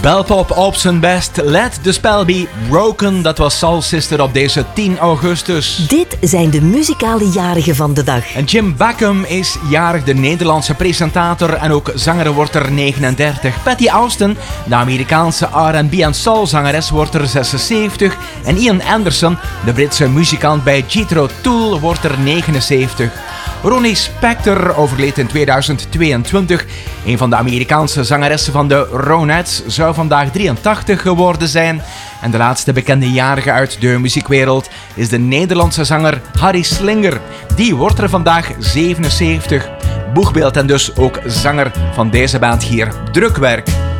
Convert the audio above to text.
Belpop op zijn best. Let the spell be broken. Dat was Soul Sister op deze 10 augustus. Dit zijn de muzikale jarigen van de dag. En Jim Backham is jarig, de Nederlandse presentator en ook zanger wordt er 39. Patty Austin, de Amerikaanse R&B en soulzangeres, wordt er 76. En Ian Anderson, de Britse muzikant bij Jethro Tull, wordt er 79. Ronnie Spector overleed in 2022. Een van de Amerikaanse zangeressen van de Ronettes zou vandaag 83 geworden zijn. En de laatste bekende jarige uit de muziekwereld is de Nederlandse zanger Harry Slinger. Die wordt er vandaag 77. Boegbeeld en dus ook zanger van deze band hier, Drukwerk.